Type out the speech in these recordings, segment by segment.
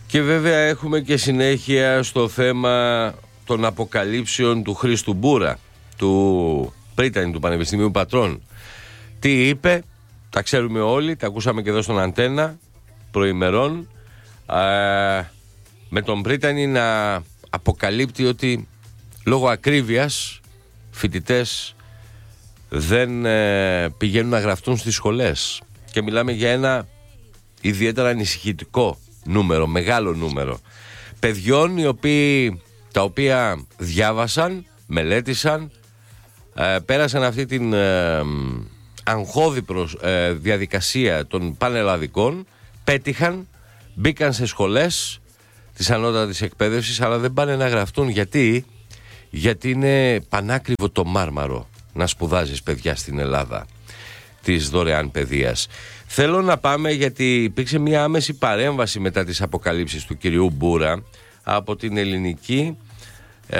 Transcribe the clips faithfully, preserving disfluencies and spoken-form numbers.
Και βέβαια έχουμε και συνέχεια στο θέμα των αποκαλύψεων του Χρήστου Μπούρα, του πρίτανη του Πανεπιστημίου Πατρών. Τι είπε, τα ξέρουμε όλοι, τα ακούσαμε και εδώ στον Αντένα προημερών, α, με τον πρίτανη να αποκαλύπτει ότι λόγω ακρίβειας φοιτητές δεν ε, πηγαίνουν να γραφτούν στις σχολές. Και μιλάμε για ένα ιδιαίτερα ανησυχητικό νούμερο, μεγάλο νούμερο παιδιών οι οποίοι, τα οποία διάβασαν, μελέτησαν, ε, πέρασαν αυτή την ε, αγχώδη προς, ε, διαδικασία των πανελλαδικών, πέτυχαν, μπήκαν σε σχολές της ανώτατης εκπαίδευσης, αλλά δεν πάνε να γραφτούν. Γιατί? Γιατί είναι πανάκριβο το μάρμαρο να σπουδάζεις, παιδιά, στην Ελλάδα της δωρεάν παιδείας. Θέλω να πάμε, γιατί υπήρξε μια άμεση παρέμβαση μετά τις αποκαλύψεις του κυρίου Μπούρα από την ελληνική ε,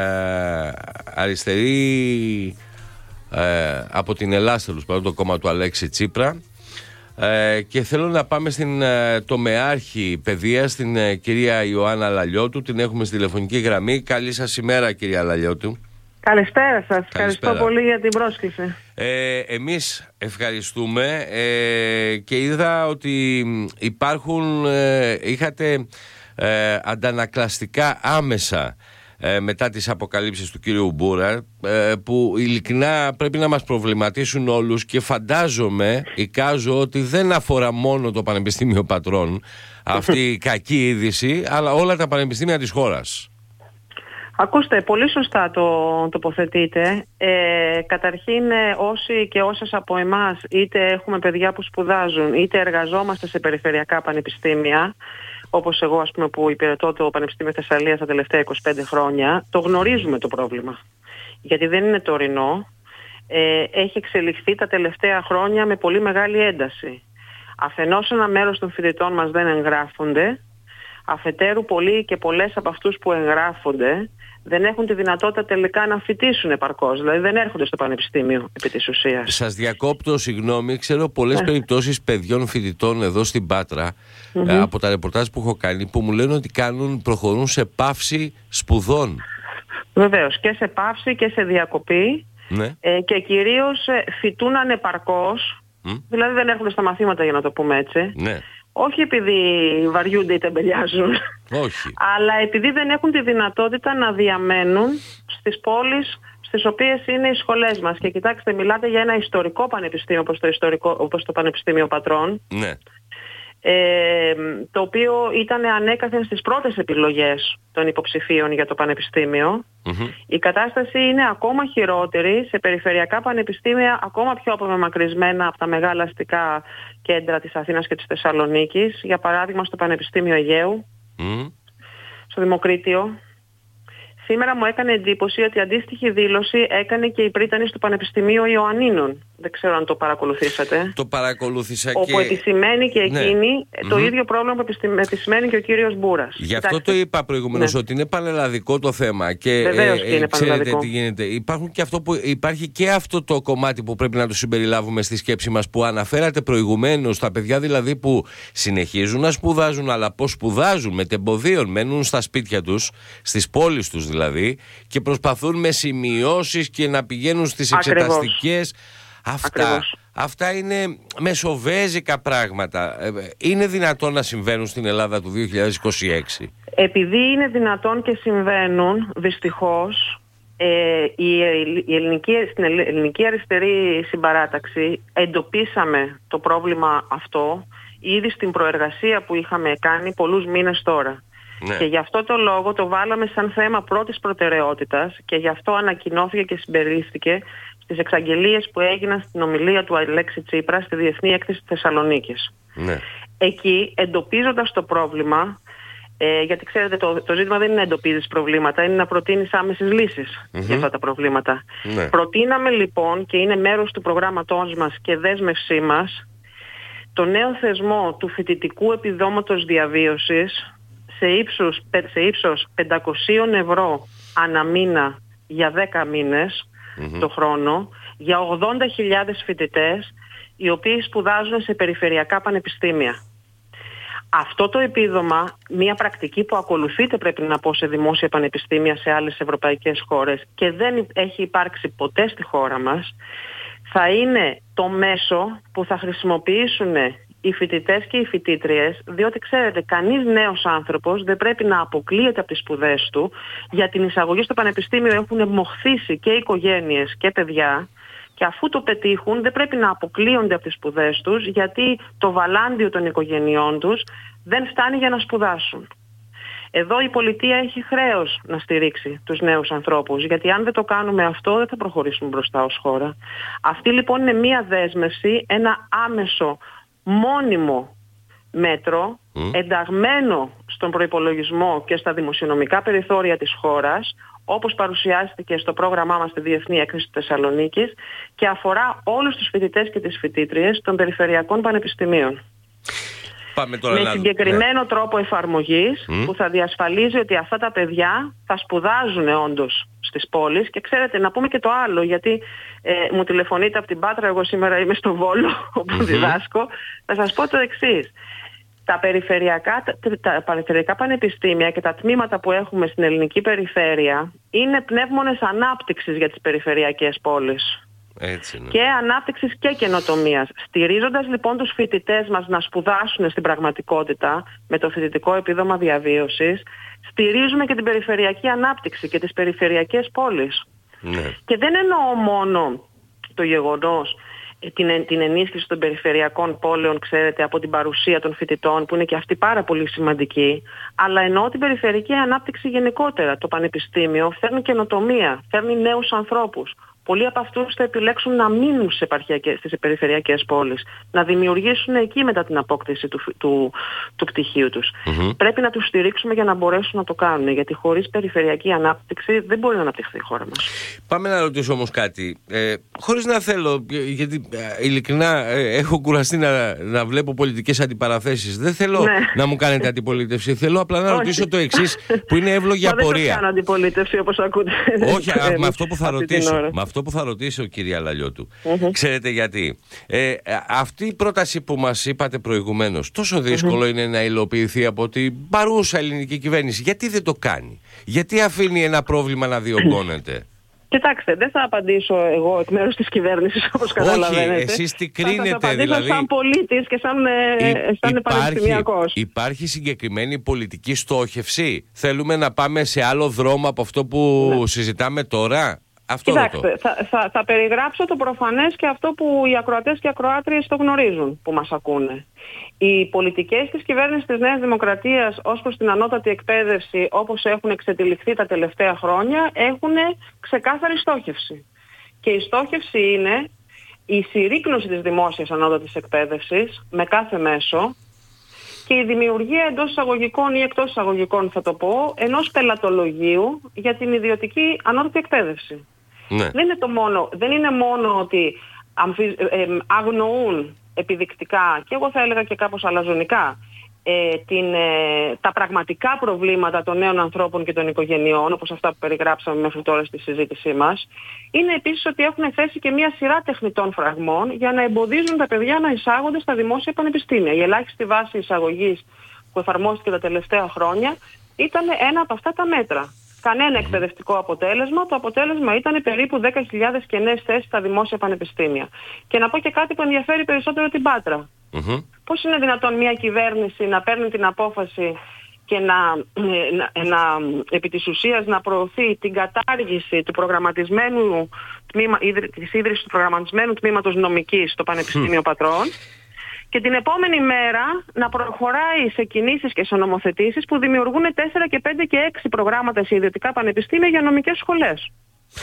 αριστερή, ε, από την Ελλάδα, τέλος πάντων, το κόμμα του Αλέξη Τσίπρα, ε, και θέλω να πάμε στην ε, τομεάρχη παιδείας, στην ε, κυρία Ιωάννα Λαλιώτου. Την έχουμε στη τηλεφωνική γραμμή. Καλή σας ημέρα, κυρία Λαλιώτου. Καλησπέρα σας. Ευχαριστώ πολύ για την πρόσκληση. Ε, εμείς ευχαριστούμε ε, και είδα ότι υπάρχουν, ε, είχατε ε, αντανακλαστικά άμεσα ε, μετά τις αποκαλύψεις του κύριου Μπούρα, ε, που ειλικρινά πρέπει να μας προβληματίσουν όλους, και φαντάζομαι, εικάζω, ότι δεν αφορά μόνο το Πανεπιστήμιο Πατρών αυτή η κακή είδηση, αλλά όλα τα πανεπιστήμια της χώρας. Ακούστε, πολύ σωστά το τοποθετείτε. Ε, καταρχήν, όσοι και όσες από εμάς είτε έχουμε παιδιά που σπουδάζουν, είτε εργαζόμαστε σε περιφερειακά πανεπιστήμια, όπως εγώ, ας πούμε, που υπηρετώ το Πανεπιστήμιο Θεσσαλίας τα τελευταία είκοσι πέντε χρόνια, το γνωρίζουμε το πρόβλημα. Γιατί δεν είναι τωρινό. Ε, έχει εξελιχθεί τα τελευταία χρόνια με πολύ μεγάλη ένταση. Αφενός, ένα μέρος των φοιτητών μας δεν εγγράφονται. Αφετέρου, πολλοί και πολλές από αυτούς που εγγράφονται δεν έχουν τη δυνατότητα τελικά να φοιτήσουν επαρκώς. Δηλαδή δεν έρχονται στο πανεπιστήμιο επί της ουσίας. Σας διακόπτω, συγγνώμη. Ξέρω πολλές yeah. περιπτώσεις παιδιών φοιτητών εδώ στην Πάτρα, mm-hmm. ε, από τα ρεπορτάζ που έχω κάνει, που μου λένε ότι κάνουν, προχωρούν σε παύση σπουδών. Βεβαίως, και σε παύση και σε διακοπή, ναι. ε, και κυρίως ε, φοιτούν ανεπαρκώς, mm. δηλαδή δεν έρχονται στα μαθήματα, για να το πούμε έτσι. Ναι. Όχι επειδή βαριούνται ή τεμπελιάζουν, όχι, αλλά επειδή δεν έχουν τη δυνατότητα να διαμένουν στις πόλεις στις οποίες είναι οι σχολές μας. Και κοιτάξτε, μιλάτε για ένα ιστορικό πανεπιστήμιο, όπως το, ιστορικό, όπως το Πανεπιστήμιο Πατρών, ναι. ε, το οποίο ήταν ανέκαθεν στις πρώτες επιλογές των υποψηφίων για το πανεπιστήμιο. Mm-hmm. Η κατάσταση είναι ακόμα χειρότερη σε περιφερειακά πανεπιστήμια, ακόμα πιο απομακρυσμένα από τα μεγάλα αστικά κέντρα της Αθήνας και της Θεσσαλονίκης. Για παράδειγμα, στο Πανεπιστήμιο Αιγαίου, mm. στο Δημοκρίτιο. Σήμερα μου έκανε εντύπωση ότι αντίστοιχη δήλωση έκανε και η πρίτανης του Πανεπιστημίου Ιωαννίνων. Δεν ξέρω αν το παρακολουθήσατε. Το παρακολούθησα. Όπου και... επισημαίνει και εκείνη, ναι. το mm-hmm. ίδιο πρόβλημα που επισημαίνει και ο κύριος Μπούρας. Γι' αυτό Κοιτάξτε. το είπα προηγουμένως, ναι. ότι είναι πανελλαδικό το θέμα. Και Βεβαίως, ε, και είναι ξέρετε τι γίνεται. Υπάρχουν και αυτό που, υπάρχει και αυτό το κομμάτι που πρέπει να το συμπεριλάβουμε στη σκέψη μας, που αναφέρατε προηγουμένως. Τα παιδιά δηλαδή που συνεχίζουν να σπουδάζουν, αλλά πώς σπουδάζουν με τεμποδίων, μένουν στα σπίτια τους, στις πόλεις τους δηλαδή, και προσπαθούν με σημειώσεις και να πηγαίνουν στις εξεταστικές. Αυτά, αυτά είναι μεσοβέζικα πράγματα. Είναι δυνατόν να συμβαίνουν στην Ελλάδα του δύο χιλιάδες είκοσι έξι? Επειδή είναι δυνατόν και συμβαίνουν, δυστυχώς, ε, η, η ελληνική, στην ελληνική αριστερή συμπαράταξη εντοπίσαμε το πρόβλημα αυτό ήδη στην προεργασία που είχαμε κάνει πολλούς μήνες τώρα. Ναι. Και γι' αυτό το λόγο το βάλαμε σαν θέμα πρώτης προτεραιότητας και γι' αυτό ανακοινώθηκε και συμπερίληφθηκε στις εξαγγελίες που έγιναν στην ομιλία του Αλέξη Τσίπρα στη Διεθνή Έκθεση της Θεσσαλονίκης. Ναι. Εκεί, εντοπίζοντας το πρόβλημα, ε, γιατί ξέρετε το, το ζήτημα δεν είναι να εντοπίζεις προβλήματα, είναι να προτείνεις άμεσες λύσεις mm-hmm. για αυτά τα προβλήματα. Ναι. Προτείναμε λοιπόν, και είναι μέρος του προγράμματός μας και δέσμευσή μας, το νέο θεσμό του φοιτητικού επιδόματος διαβίωσης σε ύψος, σε ύψος πεντακόσια ευρώ ανά μήνα για δέκα μήνες mm-hmm. το χρόνο, για ογδόντα χιλιάδες φοιτητές οι οποίοι σπουδάζουν σε περιφερειακά πανεπιστήμια. Αυτό το επίδομα, μια πρακτική που ακολουθείται πρέπει να πω σε δημόσια πανεπιστήμια σε άλλες ευρωπαϊκές χώρες και δεν έχει υπάρξει ποτέ στη χώρα μας, θα είναι το μέσο που θα χρησιμοποιήσουν οι φοιτητές και οι φοιτήτριες, διότι ξέρετε, κανείς νέος άνθρωπος δεν πρέπει να αποκλείεται από τις σπουδές του. Για την εισαγωγή στο πανεπιστήμιο έχουν μοχθήσει και οικογένειες και παιδιά. Και αφού το πετύχουν δεν πρέπει να αποκλείονται από τις σπουδές τους, γιατί το βαλάντιο των οικογενειών τους δεν φτάνει για να σπουδάσουν. Εδώ η πολιτεία έχει χρέος να στηρίξει τους νέους ανθρώπους, γιατί αν δεν το κάνουμε αυτό δεν θα προχωρήσουμε μπροστά ως χώρα. Αυτή λοιπόν είναι μία δέσμευση, ένα άμεσο μόνιμο μέτρο, mm. ενταγμένο στον προϋπολογισμό και στα δημοσιονομικά περιθώρια της χώρας, όπως παρουσιάστηκε στο πρόγραμμά μας στη Διεθνή Έκθεση της Θεσσαλονίκης και αφορά όλους τους φοιτητές και τις φοιτήτριες των περιφερειακών πανεπιστημίων. Πάμε τώρα με συγκεκριμένο ναι. τρόπο εφαρμογής mm. που θα διασφαλίζει ότι αυτά τα παιδιά θα σπουδάζουν όντως στις πόλεις. Και ξέρετε, να πούμε και το άλλο, γιατί ε, μου τηλεφωνείτε από την Πάτρα, εγώ σήμερα είμαι στο Βόλο όπου mm-hmm. διδάσκω. Θα σας πω το εξής. Τα περιφερειακά, τα περιφερειακά πανεπιστήμια και τα τμήματα που έχουμε στην ελληνική περιφέρεια είναι πνεύμονες ανάπτυξης για τις περιφερειακές πόλεις. Έτσι, ναι. Και ανάπτυξης και καινοτομίας. Στηρίζοντας λοιπόν τους φοιτητές μας να σπουδάσουν στην πραγματικότητα με το φοιτητικό επίδομα διαβίωσης, στηρίζουμε και την περιφερειακή ανάπτυξη και τις περιφερειακές πόλεις. Ναι. Και δεν εννοώ μόνο το γεγονός την, την ενίσχυση των περιφερειακών πόλεων, ξέρετε, από την παρουσία των φοιτητών, που είναι και αυτή πάρα πολύ σημαντική, αλλά εννοώ την περιφερειακή ανάπτυξη γενικότερα. Το πανεπιστήμιο φέρνει καινοτομία, φέρνει νέους ανθρώπους. Πολλοί από αυτούς θα επιλέξουν να μείνουν στις περιφερειακές πόλεις, να δημιουργήσουν εκεί μετά την απόκτηση του, του, του πτυχίου τους. Mm-hmm. Πρέπει να τους στηρίξουμε για να μπορέσουν να το κάνουν, γιατί χωρίς περιφερειακή ανάπτυξη δεν μπορεί να αναπτυχθεί η χώρα μας. Πάμε να ρωτήσω όμως κάτι. Ε, χωρίς να θέλω, γιατί ε, ειλικρινά ε, έχω κουραστεί να, να βλέπω πολιτικές αντιπαραθέσεις. Δεν θέλω ναι. να μου κάνετε αντιπολίτευση. Θέλω απλά να ρωτήσω το εξής, που είναι εύλογη απορία. Δεν θα κάνω αντιπολίτευση όπως ακούτε. Όχι, με αυτό που θα ρωτήσω. Αυτό που θα ρωτήσω, κυρία Λαλιώτου, mm-hmm. ξέρετε γιατί. Ε, αυτή η πρόταση που μας είπατε προηγουμένως, τόσο δύσκολο mm-hmm. είναι να υλοποιηθεί από την παρούσα ελληνική κυβέρνηση. Γιατί δεν το κάνει? Γιατί αφήνει ένα πρόβλημα να διωγγώνεται? Κοιτάξτε, δεν θα απαντήσω εγώ εκ μέρους της κυβέρνησης, όπως καταλαβαίνετε. Όχι, εσείς τι κρίνετε? Θα απαντήσω δηλαδή, σαν πολίτης και σαν, Υ, σαν πανεπιστημιακός. Υπάρχει συγκεκριμένη πολιτική στόχευση? Θέλουμε να πάμε σε άλλο δρόμο από αυτό που ναι. συζητάμε τώρα? Αυτό Κοιτάξτε, θα, θα, θα περιγράψω το προφανές και αυτό που οι ακροατές και οι ακροάτριες το γνωρίζουν, που μας ακούνε. Οι πολιτικές της κυβέρνησης της Νέας Δημοκρατίας ως προς την ανώτατη εκπαίδευση, όπως έχουν εξετυλιχθεί τα τελευταία χρόνια, έχουν ξεκάθαρη στόχευση. Και η στόχευση είναι η συρρίκνωση της δημόσιας ανώτατης εκπαίδευσης με κάθε μέσο και η δημιουργία εντός εισαγωγικών ή εκτός εισαγωγικών, θα το πω, ενός πελατολογίου για την ιδιωτική ανώτατη εκπαίδευση. Ναι. Δεν είναι το μόνο, δεν είναι μόνο ότι αμφι, ε, αγνοούν επιδεικτικά και εγώ θα έλεγα και κάπως αλαζονικά ε, την, ε, τα πραγματικά προβλήματα των νέων ανθρώπων και των οικογενειών, όπως αυτά που περιγράψαμε μέχρι τώρα στη συζήτησή μας. Είναι επίσης ότι έχουν θέσει και μια σειρά τεχνητών φραγμών για να εμποδίζουν τα παιδιά να εισάγονται στα δημόσια πανεπιστήμια. Η ελάχιστη βάση εισαγωγής που εφαρμόστηκε τα τελευταία χρόνια ήταν ένα από αυτά τα μέτρα. Κανένα εκπαιδευτικό αποτέλεσμα. Το αποτέλεσμα ήταν περίπου δέκα χιλιάδες κενές θέσεις στα δημόσια πανεπιστήμια. Και να πω και κάτι που ενδιαφέρει περισσότερο την Πάτρα. Mm-hmm. Πώς είναι δυνατόν μια κυβέρνηση να παίρνει την απόφαση και να, να, να επί της ουσίας να προωθεί την κατάργηση του προγραμματισμένου τμήμα, της ίδρυσης του προγραμματισμένου τμήματος νομικής στο Πανεπιστήμιο mm. Πατρών, και την επόμενη μέρα να προχωράει σε κινήσεις και σε νομοθετήσεις που δημιουργούν τέσσερα και πέντε και έξι προγράμματα σε ιδιωτικά πανεπιστήμια για νομικές σχολές.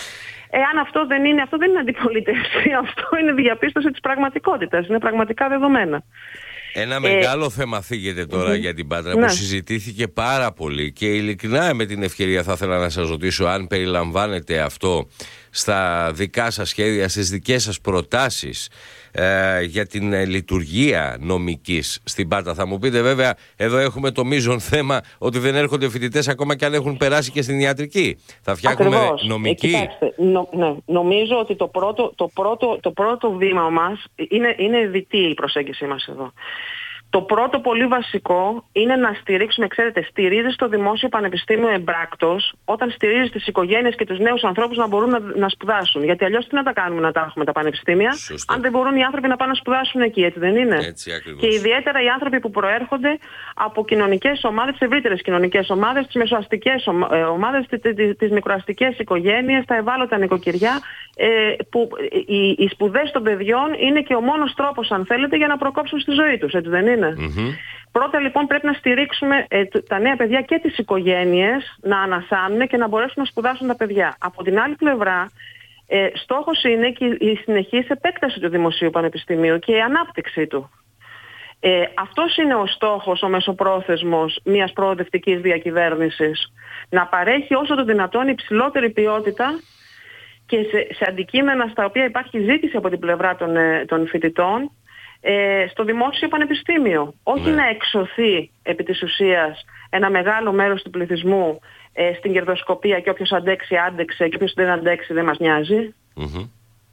Εάν αυτό δεν είναι, αυτό δεν είναι αντιπολίτευση, αυτό είναι διαπίστωση της πραγματικότητας, είναι πραγματικά δεδομένα. Ένα ε, μεγάλο θέμα θίγεται τώρα mm-hmm. για την Πάτρα, ναι. που συζητήθηκε πάρα πολύ και ειλικρινά με την ευκαιρία θα ήθελα να σας ρωτήσω αν περιλαμβάνεται αυτό στα δικά σας σχέδια, στις δικές σας προτάσεις ε, για την ε, λειτουργία νομικής στην Πάτρα. Θα μου πείτε βέβαια, εδώ έχουμε το μείζον θέμα ότι δεν έρχονται φοιτητές ακόμα και αν έχουν περάσει και στην ιατρική. Θα φτιάχνουμε Ακριβώς. νομική. Ε, κοιτάξτε, νο, ναι, νομίζω ότι το πρώτο, το πρώτο, το πρώτο βήμα μας είναι, είναι δυτή η προσέγγιση μας εδώ. Το πρώτο πολύ βασικό είναι να στηρίξουμε, ξέρετε, στηρίζει το Δημόσιο Πανεπιστήμιο εμπράκτος όταν στηρίζει τις οικογένειες και τους νέους ανθρώπους να μπορούν να, να σπουδάσουν. Γιατί αλλιώς τι να τα κάνουμε να τα έχουμε τα πανεπιστήμια, Σωστό. αν δεν μπορούν οι άνθρωποι να πάνε να σπουδάσουν εκεί, έτσι δεν είναι? Έτσι ακριβώς. Και ιδιαίτερα οι άνθρωποι που προέρχονται από κοινωνικές ομάδες, τις ευρύτερες κοινωνικές ομάδες, τις μεσοαστικές ομάδες, τις μικροαστικές οικογένειες, τα ευάλωτα νοικοκυριά, που οι, οι σπουδές των παιδιών είναι και ο μόνος τρόπος, αν θέλετε, για να προκόψουν στη ζωή τους, έτσι δεν είναι? Mm-hmm. Πρώτα λοιπόν πρέπει να στηρίξουμε ε, τα νέα παιδιά και τις οικογένειες να ανασάνουν και να μπορέσουν να σπουδάσουν τα παιδιά. Από την άλλη πλευρά, ε, στόχος είναι και η συνεχής επέκταση του Δημοσίου Πανεπιστημίου και η ανάπτυξή του. Ε, αυτός είναι ο στόχος, ο μεσοπρόθεσμος μιας προοδευτικής διακυβέρνησης. Να παρέχει όσο το δυνατόν υψηλότερη ποιότητα και σε, σε αντικείμενα στα οποία υπάρχει ζήτηση από την πλευρά των, ε, των φοιτητών, Ε, στο Δημόσιο Πανεπιστήμιο. Όχι, ναι, να εξωθεί επί της ουσίας ένα μεγάλο μέρος του πληθυσμού ε, στην κερδοσκοπία και όποιος αντέξει άντεξε και όποιος δεν αντέξει δεν μας νοιάζει. Mm-hmm.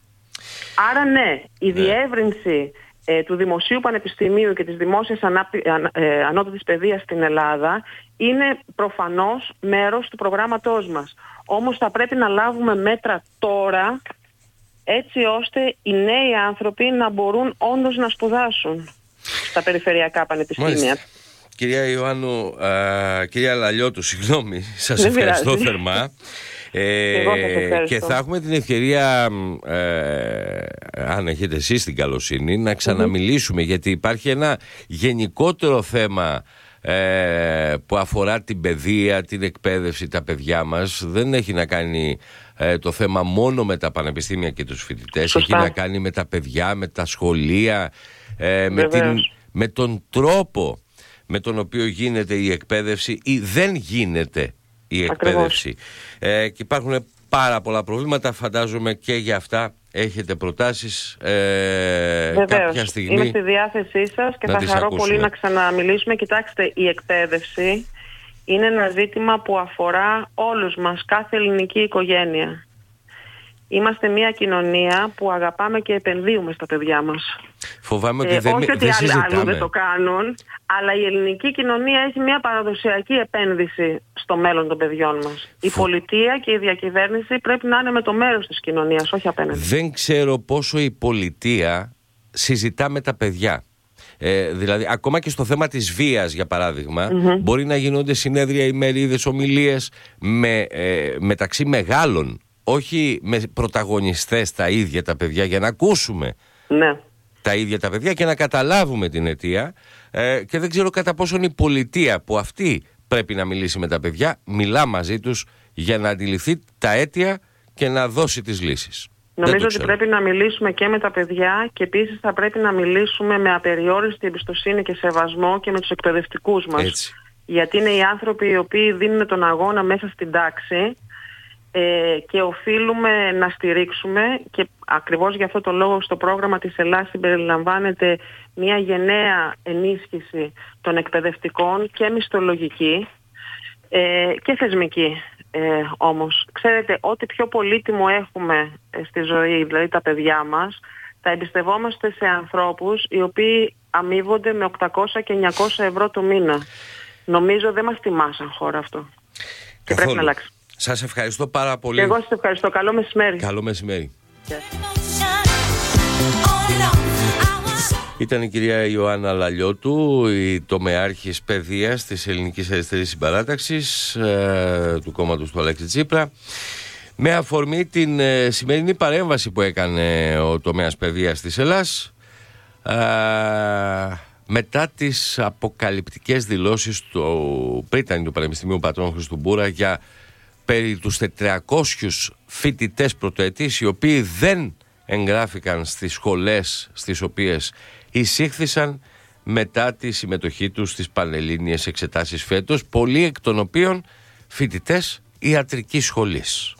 Άρα ναι, η ναι. διεύρυνση ε, του Δημοσίου Πανεπιστημίου και της δημόσιας ανάπτυ... ανα... ε, ανώτατης παιδείας στην Ελλάδα είναι προφανώς μέρος του προγράμματός μας. Όμως θα πρέπει να λάβουμε μέτρα τώρα, έτσι ώστε οι νέοι άνθρωποι να μπορούν όντως να σπουδάσουν στα περιφερειακά πανεπιστήμια. Μάλιστα. Κυρία Ιωάννου, α, κυρία Λαλιώτου, συγγνώμη, σας Δεν ευχαριστώ πειράζει. θερμά. Ε, και θα έχουμε την ευκαιρία, ε, αν έχετε εσείς την καλοσύνη, να ξαναμιλήσουμε, mm-hmm. γιατί υπάρχει ένα γενικότερο θέμα ε, που αφορά την παιδεία, την εκπαίδευση, τα παιδιά μας. Δεν έχει να κάνει ε, το θέμα μόνο με τα πανεπιστήμια και τους φοιτητές. Σωστά. Έχει να κάνει με τα παιδιά, με τα σχολεία, ε, με, την, με τον τρόπο με τον οποίο γίνεται η εκπαίδευση ή δεν γίνεται η εκπαίδευση. Ε, και υπάρχουν πάρα πολλά προβλήματα, φαντάζομαι και για αυτά έχετε προτάσεις ε, κάποια στιγμή. Είμαι στη διάθεσή σας και θα χαρώ ακούσουμε. πολύ να ξαναμιλήσουμε. Κοιτάξτε, η εκπαίδευση είναι ένα ζήτημα που αφορά όλους μας, κάθε ελληνική οικογένεια. Είμαστε μια κοινωνία που αγαπάμε και επενδύουμε στα παιδιά μας. Φοβάμαι ότι ε, δεν, όχι δεν ότι συζητάμε. άλλοι δεν το κάνουν, αλλά η ελληνική κοινωνία έχει μια παραδοσιακή επένδυση στο μέλλον των παιδιών μας. Η Φο... πολιτεία και η διακυβέρνηση πρέπει να είναι με το μέρος της κοινωνίας, όχι απέναντι. Δεν ξέρω πόσο η πολιτεία συζητά με τα παιδιά. Ε, δηλαδή, ακόμα και στο θέμα της βίας, για παράδειγμα, mm-hmm. μπορεί να γίνονται συνέδρια, ημερίδες, ομιλίες με, ε, μεταξύ μεγάλων, όχι με πρωταγωνιστές τα ίδια τα παιδιά, για να ακούσουμε ναι. τα ίδια τα παιδιά και να καταλάβουμε την αιτία. Ε, και δεν ξέρω κατά πόσον η πολιτεία, που αυτή πρέπει να μιλήσει με τα παιδιά, μιλά μαζί τους για να αντιληφθεί τα αίτια και να δώσει τις λύσεις. Νομίζω ότι πρέπει να μιλήσουμε και με τα παιδιά και επίσης θα πρέπει να μιλήσουμε με απεριόριστη εμπιστοσύνη και σεβασμό και με τους εκπαιδευτικούς μας. Έτσι. Γιατί είναι οι άνθρωποι οι οποίοι δίνουν τον αγώνα μέσα στην τάξη ε, και οφείλουμε να στηρίξουμε, και ακριβώς για αυτό το λόγο στο πρόγραμμα της Ελλάς συμπεριλαμβάνεται μια γενναία ενίσχυση των εκπαιδευτικών και μισθολογική ε, και θεσμική. Ε, όμως, ξέρετε, ό,τι πιο πολύτιμο έχουμε ε, στη ζωή, δηλαδή τα παιδιά μας, τα εμπιστευόμαστε σε ανθρώπους οι οποίοι αμείβονται με οκτακόσια και εννιακόσια ευρώ το μήνα. Νομίζω δεν μας τιμά σαν χώρα αυτό. Καθόλου. Και πρέπει να αλλάξει. Σας ευχαριστώ πάρα πολύ. Και εγώ σας ευχαριστώ. Καλό μεσημέρι. Καλό μεσημέρι. Yeah. Ήταν η κυρία Ιωάννα Λαλιώτου, η τομεάρχης παιδείας της Ελληνικής Αριστερής Συμπαράταξης ε, του κόμματος του Αλέξη Τσίπρα, με αφορμή την ε, σημερινή παρέμβαση που έκανε ο τομέας παιδείας της Ελλάς ε, μετά τις αποκαλυπτικές δηλώσεις του πρίτανη του Πανεπιστημίου Πατρών Χρήστου Μπούρα για περί τους τετρακόσιους φοιτητές πρωτοετής, οι οποίοι δεν εγγράφηκαν στις σχολές στις οποίες εισήχθησαν μετά τη συμμετοχή τους στις πανελλήνιες εξετάσεις φέτος, πολλοί εκ των οποίων φοιτητές ιατρικής σχολής.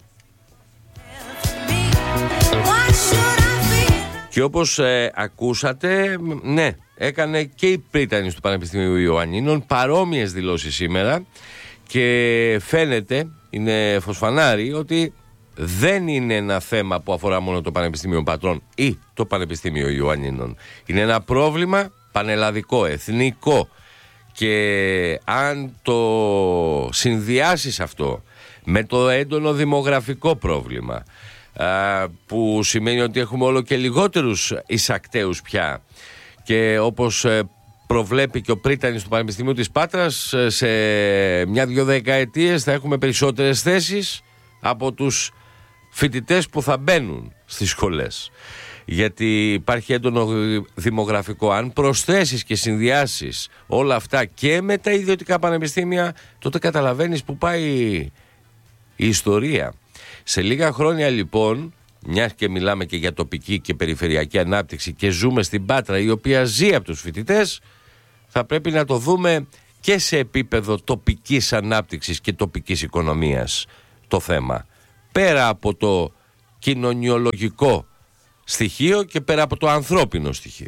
Και όπως ε, ακούσατε, ναι, έκανε και η πρίτανης του Πανεπιστημίου Ιωαννίνων παρόμοιες δηλώσεις σήμερα και φαίνεται, είναι φωσφανάρι, ότι δεν είναι ένα θέμα που αφορά μόνο το Πανεπιστήμιο Πατρών ή το Πανεπιστήμιο Ιωαννίνων. Είναι ένα πρόβλημα πανελλαδικό, εθνικό, και αν το συνδυάσεις αυτό με το έντονο δημογραφικό πρόβλημα, που σημαίνει ότι έχουμε όλο και λιγότερους εισακτέους πια, και όπως προβλέπει και ο πρίτανης του Πανεπιστημίου της Πάτρας, σε μια-δυο δεκαετίες θα έχουμε περισσότερες θέσεις από τους φοιτητές που θα μπαίνουν στις σχολές, γιατί υπάρχει έντονο δημογραφικό. Αν προσθέσεις και συνδυάσεις όλα αυτά και με τα ιδιωτικά πανεπιστήμια, τότε καταλαβαίνεις που πάει η ιστορία. Σε λίγα χρόνια λοιπόν, μιας και μιλάμε και για τοπική και περιφερειακή ανάπτυξη και ζούμε στην Πάτρα, η οποία ζει από τους φοιτητές, θα πρέπει να το δούμε και σε επίπεδο τοπικής ανάπτυξης και τοπικής οικονομίας το θέμα, πέρα από το κοινωνιολογικό στοιχείο και πέρα από το ανθρώπινο στοιχείο.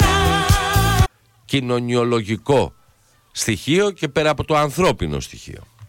Κοινωνιολογικό στοιχείο και πέρα από το ανθρώπινο στοιχείο.